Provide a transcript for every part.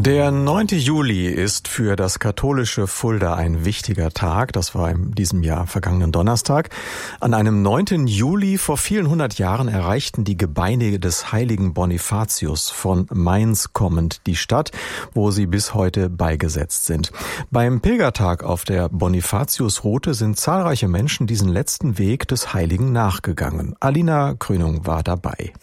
Der 9. Juli ist für das katholische Fulda ein wichtiger Tag. Das war in diesem Jahr vergangenen Donnerstag. An einem 9. Juli vor vielen 100 Jahren erreichten die Gebeine des heiligen Bonifatius von Mainz kommend die Stadt, wo sie bis heute beigesetzt sind. Beim Pilgertag auf der Bonifatius-Route sind zahlreiche Menschen diesen letzten Weg des Heiligen nachgegangen. Alina Krönung war dabei.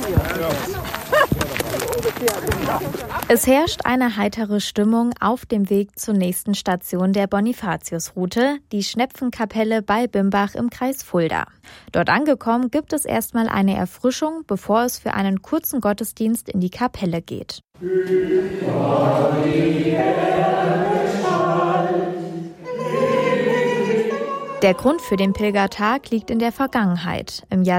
Es herrscht eine heitere Stimmung auf dem Weg zur nächsten Station der Bonifatius-Route, die Schnepfenkapelle bei Bimbach im Kreis Fulda. Dort angekommen gibt es erstmal eine Erfrischung, bevor es für einen kurzen Gottesdienst in die Kapelle geht. Der Grund für den Pilgertag liegt in der Vergangenheit. Im Jahr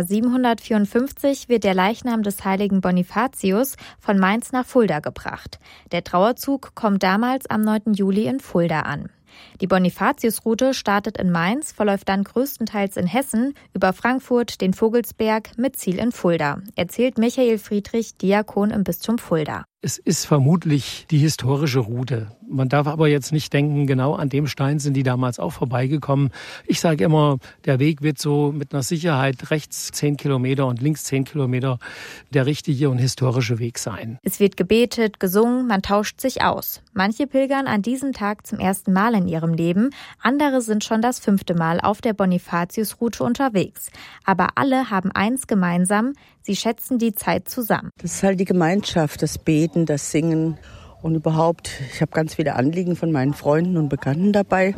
754 wird der Leichnam des heiligen Bonifatius von Mainz nach Fulda gebracht. Der Trauerzug kommt damals am 9. Juli in Fulda an. Die Bonifatius-Route startet in Mainz, verläuft dann größtenteils in Hessen, über Frankfurt, den Vogelsberg mit Ziel in Fulda, erzählt Michael Friedrich, Diakon im Bistum Fulda. Es ist vermutlich die historische Route. Man darf aber jetzt nicht denken, genau an dem Stein sind die damals auch vorbeigekommen. Ich sage immer, der Weg wird so mit einer Sicherheit rechts 10 Kilometer und links 10 Kilometer der richtige und historische Weg sein. Es wird gebetet, gesungen, man tauscht sich aus. Manche pilgern an diesem Tag zum ersten Mal in ihrem Leben, andere sind schon das 5. Mal auf der Bonifatius-Route unterwegs. Aber alle haben eins gemeinsam, sie schätzen die Zeit zusammen. Das ist halt die Gemeinschaft, das Beten, das Singen und überhaupt, ich habe ganz viele Anliegen von meinen Freunden und Bekannten dabei.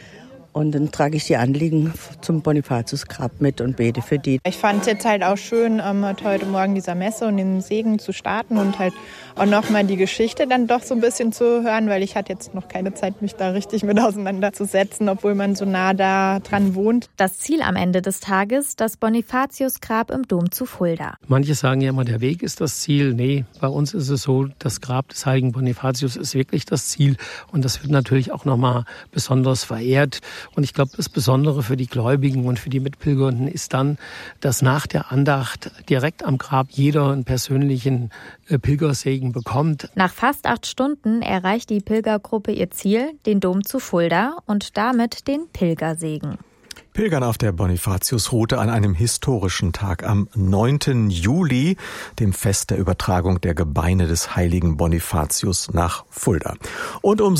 Und dann trage ich die Anliegen zum Bonifatius-Grab mit und bete für die. Ich fand es jetzt halt auch schön, heute Morgen dieser Messe und den Segen zu starten und halt auch nochmal die Geschichte dann doch so ein bisschen zu hören, weil ich hatte jetzt noch keine Zeit, mich da richtig mit auseinanderzusetzen, obwohl man so nah da dran wohnt. Das Ziel am Ende des Tages, das Bonifatius-Grab im Dom zu Fulda. Manche sagen ja immer, der Weg ist das Ziel. Nee, bei uns ist es so, das Grab des heiligen Bonifatius ist wirklich das Ziel. Und das wird natürlich auch nochmal besonders verehrt. Und ich glaube, das Besondere für die Gläubigen und für die Mitpilgernden ist dann, dass nach der Andacht direkt am Grab jeder einen persönlichen Pilgersegen bekommt. Nach fast 8 Stunden erreicht die Pilgergruppe ihr Ziel, den Dom zu Fulda und damit den Pilgersegen. Pilgern auf der Bonifatius-Route an einem historischen Tag am 9. Juli, dem Fest der Übertragung der Gebeine des heiligen Bonifatius nach Fulda. Und um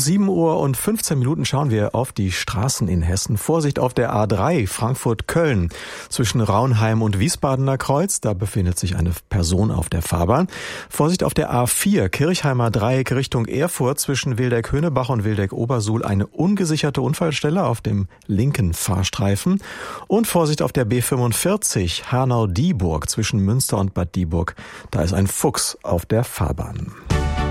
7:15 Uhr schauen wir auf die Straßen in Hessen. Vorsicht auf der A3 Frankfurt-Köln zwischen Raunheim und Wiesbadener Kreuz. Da befindet sich eine Person auf der Fahrbahn. Vorsicht auf der A4 Kirchheimer Dreieck Richtung Erfurt zwischen Wildeck-Höhnebach und Wildeck-Obersuhl. Eine ungesicherte Unfallstelle auf dem linken Fahrstreifen. Und Vorsicht auf der B45 Hanau-Dieburg zwischen Münster und Bad Dieburg. Da ist ein Fuchs auf der Fahrbahn.